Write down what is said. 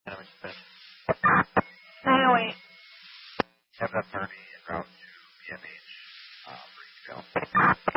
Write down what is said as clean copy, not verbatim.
Dynamic spin. 908. Have that 30 en route to PMH for you to go.